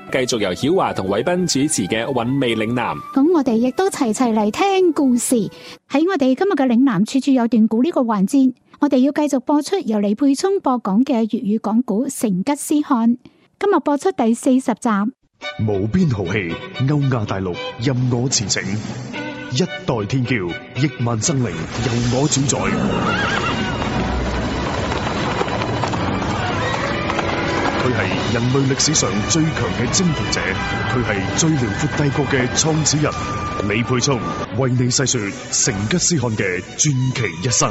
繼續由曉華同偉斌主持嘅韻味嶺南。 咁我哋亦都齊齊嚟聽故事。喺我哋今日嘅嶺南處處有段古呢個環節，我哋要繼續播出由李沛聰播講嘅粵語講古《成吉思汗》。今日播出第40集。 無邊豪氣，歐亞大陸任我馳騁，一代天驕，億萬生靈由我主宰。佢係人類歷史上最強嘅征服者，佢係最遼闊帝國嘅創始人。李沛聰為你細說成吉思汗嘅傳奇一生。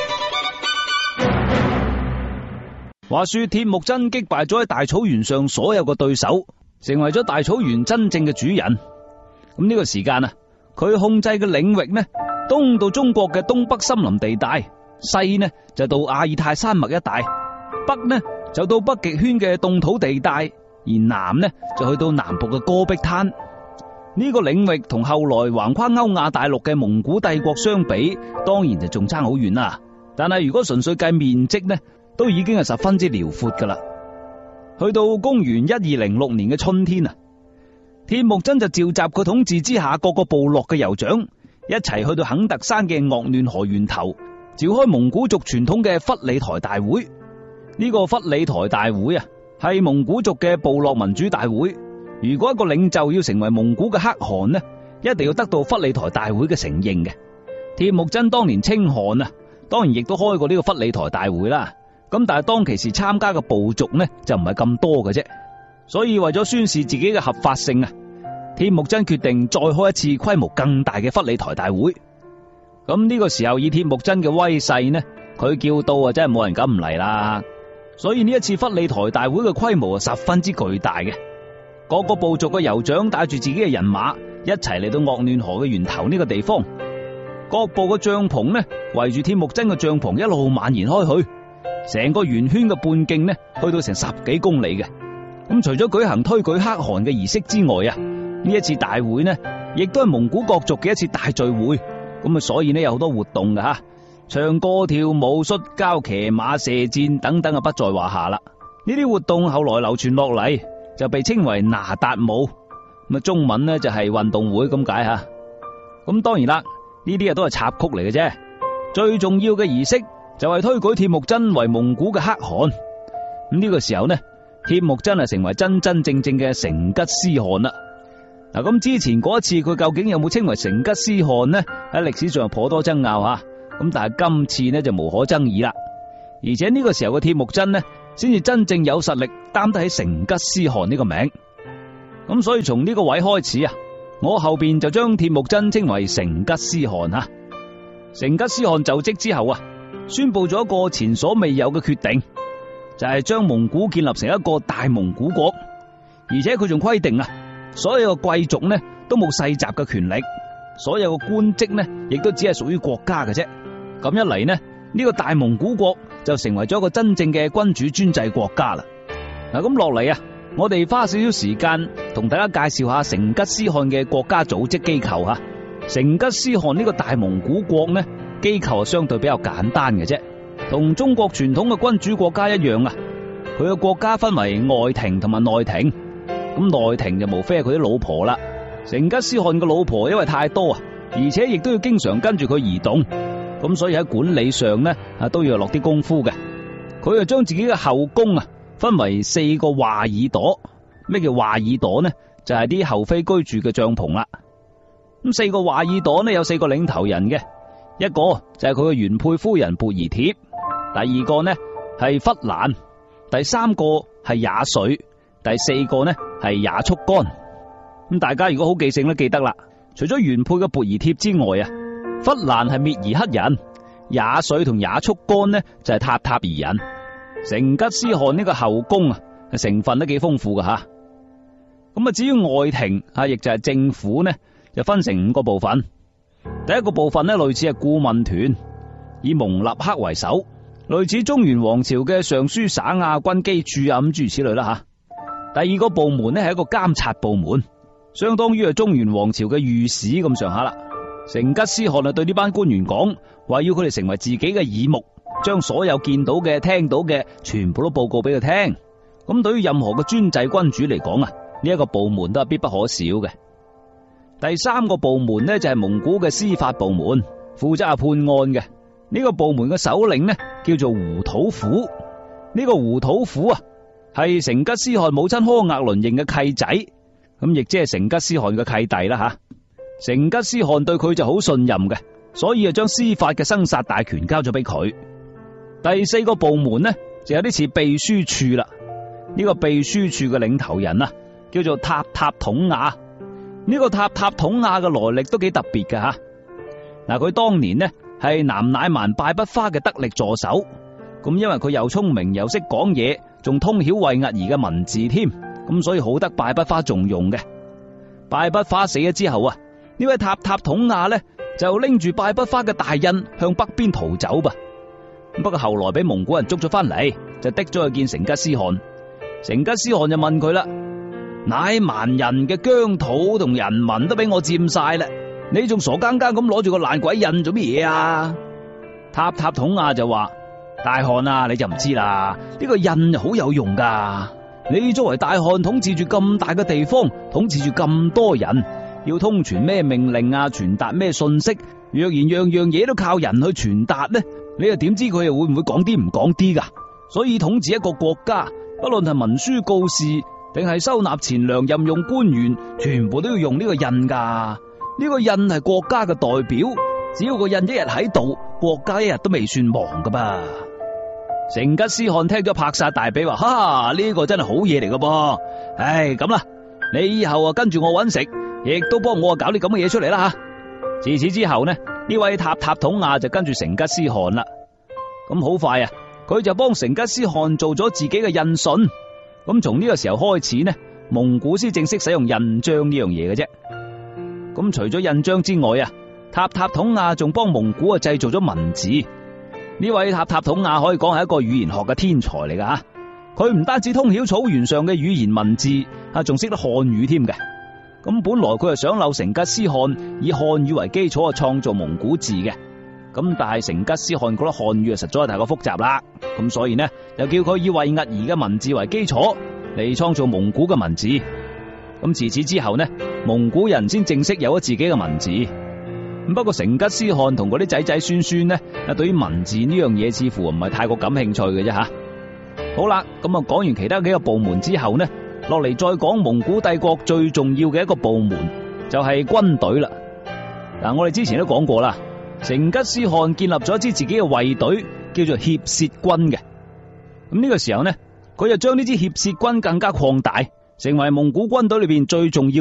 話說鐵木真擊敗咗喺大草原上所有嘅對手，成為咗大草原真正嘅主人。咁呢個時間啊，佢控制嘅領域呢，東到中國嘅東北森林地帶，西呢就到阿爾泰山脈一帶，北呢就到北極圈嘅凍土地帶，而南呢就去到南部嘅戈壁灘。呢個領域同後來橫跨歐亞大陸嘅蒙古帝國相比，當然就仲差好遠啦。但係如果純粹計面積呢，都已經係十分之遼闊噶啦。去到公元1206年嘅春天啊，鐵木真就召集佢統治之下各個部落嘅酋長，一齊去到肯特山嘅鄂嫩河源頭，召開蒙古族傳統嘅忽里台大會。呢個忽里台大會啊，係蒙古族嘅部落民主大會。如果一個領袖要成為蒙古嘅可汗呢，一定要得到忽里台大會嘅承認嘅。鐵木真當年稱汗啊，當然亦都開過呢個忽里台大會啦。咁但係當其時參加嘅部族呢，就唔係咁多嘅啫。所以為咗宣示自己嘅合法性啊，鐵木真決定再開一次規模更大嘅忽里台大會。咁呢個時候以鐵木真嘅威勢呢，佢叫到啊，真係冇人敢唔嚟啦。所以呢一次忽里台大會嘅規模係十分之巨大嘅，各個部族嘅酋長帶住自己嘅人馬一齊嚟到鄂嫩河嘅源頭呢個地方，各部嘅帳篷呢圍住鐵木真嘅帳篷一路蔓延開去，成個圓圈嘅半徑呢去到成10幾公里嘅。咁除咗舉行推舉可汗嘅儀式之外啊，呢一次大會呢亦都係蒙古各族嘅一次大聚會。咁啊，所以呢有好多活動㗎吓。唱歌跳舞摔跤騎馬射箭等等啊，不在話下啦。呢啲活動後來流傳落嚟，就被稱為那達舞，咁啊中文呢就係運動會咁解吓。咁當然啦，呢啲啊都係插曲嚟嘅啫。最重要嘅儀式就係推舉鐵木真為蒙古嘅可汗。咁呢個時候呢，鐵木真係成為真真正正嘅成吉思汗啦。嗱，咁之前嗰一次佢究竟有冇稱為成吉思汗呢？喺歷史上頗多爭拗吓。咁但係今次呢就無可爭議啦，而且呢個時候嘅鐵木真呢，先至真正有實力擔得起成吉思汗呢個名。咁所以從呢個位開始啊，我後邊就將鐵木真稱為成吉思汗吓。成吉思汗就職之後啊，宣布咗一個前所未有嘅決定，就係將蒙古建立成一個大蒙古國，而且佢仲規定啊，所有嘅貴族呢都冇世襲嘅權力，所有嘅官職呢亦都只係屬於國家嘅啫。咁一嚟呢，呢個大蒙古國就成為咗一個真正嘅君主專制國家啦。嗱，咁落嚟啊，我哋花少少時間同大家介紹下成吉思汗嘅國家組織機構吓。成吉思汗呢個大蒙古國呢，機構係相對比較簡單嘅啫，同中國傳統嘅君主國家一樣啊。佢嘅國家分為外廷同埋內廷，咁內廷就無非係佢啲老婆啦。成吉思汗嘅老婆因為太多啊，而且亦都要經常跟住佢移動。咁所以喺管理上呢，都要落啲功夫嘅。佢就將自己嘅後宮啊分為4個華爾朵。咩叫華爾朵呢？就係啲后妃居住嘅帳篷啦。咁4個華爾朵呢有4個領頭人嘅，一個就係佢嘅原配夫人勃兒帖，第二個呢係忽蘭，第3個係雅水，第4個呢係雅速干。咁大家如果好記性都記得啦，除咗原配嘅勃兒帖之外啊，忽蘭係蔑兒黑人，雅水同雅速干呢就係塔塔兒人。成吉思汗呢個後宮啊，成分都幾豐富噶吓。咁啊，至於外廷啊，亦就係政府呢，就分成5個部分。第一個部分呢，類似係顧問團，以蒙立克為首，類似中原王朝嘅尚書省啊、軍機處啊咁諸如此類啦吓。第二個部門呢，係一個監察部門，相當於係中原王朝嘅御史咁上下啦。成吉思汗啊，對呢班官員講，話要佢哋成為自己嘅耳目，將所有見到嘅、聽到嘅全部都報告俾佢聽。咁對於任何嘅專制君主嚟講啊， 呢一個部門都係必不可少嘅。第三個部門呢，就係蒙古嘅司法部門，負責判案嘅。呢個部門嘅首領呢，叫做胡土虎。呢個胡土虎啊，係成吉思汗母親柯額倫認嘅契仔，咁亦即係成吉思汗嘅契弟啦吓。成吉思汗對佢就好信任嘅，所以就將司法嘅生殺大權交咗俾佢。第四個部門呢，就有啲似秘書處啦。呢個秘書處嘅領頭人啊，叫做塔塔統亞。呢個塔塔統亞嘅來歷都幾特別嘅吓。嗱，佢當年呢係南乃蠻拜不花嘅得力助手。咁因為佢又聰明又識講嘢，仲通曉衛齧兒嘅文字添，咁所以好得拜不花重用嘅。拜不花死咗之後啊，呢位塔塔統亞呢就拎住拜不花嘅大印向北邊逃走噃。不過後來俾蒙古人捉咗翻嚟，就滴咗去見成吉思汗。成吉思汗就問佢啦：乃蠻人嘅疆土同人民都俾我佔晒啦，你仲傻更更咁攞住個爛鬼印做乜嘢啊？塔塔統亞就話：大汗啊，你就唔知啦，呢個印好有用噶。你作為大汗，統治住咁大嘅地方，統治住咁多人，要通傳咩命令啊，傳達咩信息，若然樣樣嘢都靠人去傳達呢，你又點知佢又會唔會講啲唔講啲噶？所以統治一個國家，不論係文書告示，定係收納錢糧、任用官員，全部都要用呢個印噶。呢個印係國家嘅代表，只要個印一日喺度，國家一日都未算亡噶噃。成吉思汗聽咗拍晒大髀話：哈，呢個真係好嘢嚟噶噃！唉，咁啦，你以後啊跟住我搵食，亦都幫我搞啲咁嘅嘢出嚟啦吓。自此之後呢，呢位塔塔統亞就跟住成吉思汗啦。咁好快啊，佢就幫成吉思汗做咗自己嘅印信。咁從呢個時候開始呢，蒙古先正式使用印章呢樣嘢嘅啫。咁除咗印章之外啊，塔塔統亞仲幫蒙古啊製造咗文字。呢位塔塔統亞可以講係一個語言學嘅天才嚟噶吓，佢唔單止通曉草原上嘅語言文字，仲識得漢語添嘅。咁本來佢係想留成吉思汗以漢語為基礎創造蒙古字嘅，咁但係成吉思汗覺得漢語實在太過複雜啦，咁所以呢又叫佢以衛齧兒嘅文字為基礎嚟創造蒙古嘅文字。咁自此之後呢，蒙古人先正式有咗自己嘅文字。不過成吉思汗同嗰啲仔仔孫孫呢，對於文字呢樣嘢似乎唔係太過感興趣嘅啫吓。好啦，咁啊講完其他幾個部門之後呢，落嚟再講蒙古帝國最重要嘅一個部門就係軍隊啦。嗱，我哋之前都講過啦，成吉思汗建立咗一支自己嘅衛隊，叫做協薛軍嘅。咁呢個時候呢，佢就將呢支協薛軍更加擴大，成為蒙古軍隊裏邊最重要